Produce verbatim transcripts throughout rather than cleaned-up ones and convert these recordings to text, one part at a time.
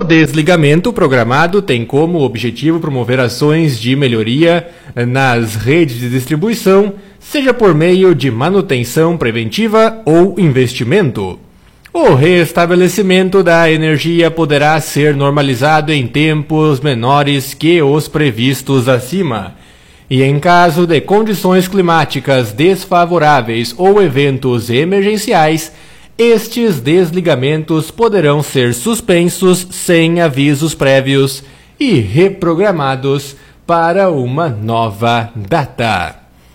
desligamento programado tem como objetivo promover ações de melhoria nas redes de distribuição, seja por meio de manutenção preventiva ou investimento. O restabelecimento da energia poderá ser normalizado em tempos menores que os previstos acima. E em caso de condições climáticas desfavoráveis ou eventos emergenciais, estes desligamentos poderão ser suspensos sem avisos prévios e reprogramados para uma nova data.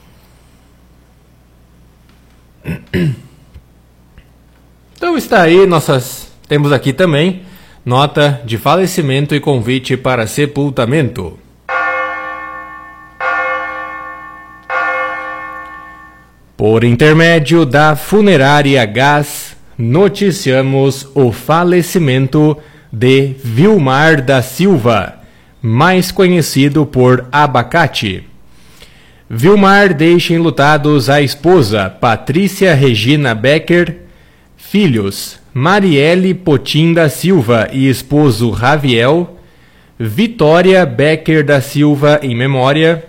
Então está aí, nossas, temos aqui também nota de falecimento e convite para sepultamento. Por intermédio da funerária Gás, noticiamos o falecimento de Vilmar da Silva, mais conhecido por Abacate. Vilmar deixa enlutados a esposa Patrícia Regina Becker, filhos Marielle Potim da Silva e esposo Raviel, Vitória Becker da Silva em memória,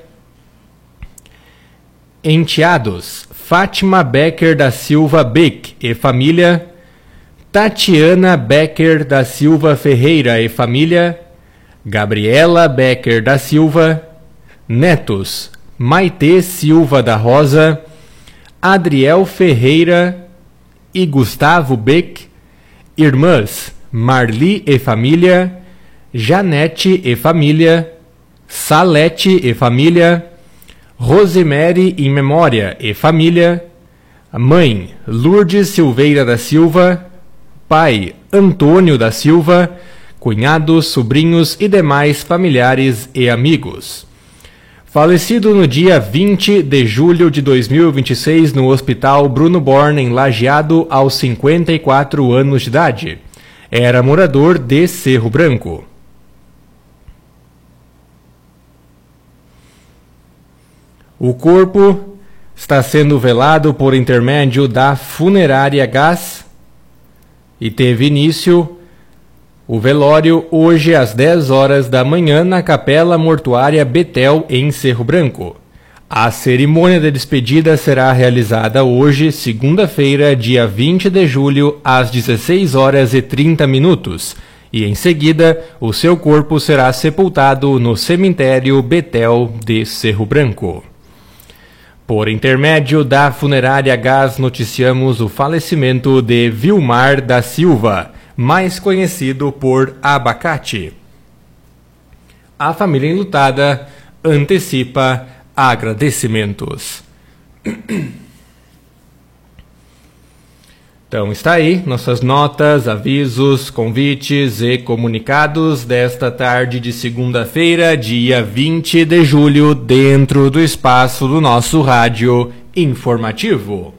enteados Fátima Becker da Silva Beck e família, Tatiana Becker da Silva Ferreira e família, Gabriela Becker da Silva, netos Maitê Silva da Rosa, Adriel Ferreira e Gustavo Beck, irmãs Marli e família, Janete e família, Salete e família, Rosemary em memória e família, mãe Lourdes Silveira da Silva, pai Antônio da Silva, cunhados, sobrinhos e demais familiares e amigos. Falecido no dia vinte de julho de dois mil e vinte e seis no Hospital Bruno Born, em Lajeado, aos cinquenta e quatro anos de idade. Era morador de Cerro Branco. O corpo está sendo velado por intermédio da funerária Gás e teve início o velório hoje às dez horas da manhã na Capela Mortuária Betel, em Cerro Branco. A cerimônia de despedida será realizada hoje, segunda-feira, dia vinte de julho, às dezesseis horas e trinta minutos, e em seguida o seu corpo será sepultado no cemitério Betel de Cerro Branco. Por intermédio da funerária Gás, noticiamos o falecimento de Vilmar da Silva, mais conhecido por Abacate. A família enlutada antecipa agradecimentos. Então está aí nossas notas, avisos, convites e comunicados desta tarde de segunda-feira, dia vinte de julho, dentro do espaço do nosso rádio informativo.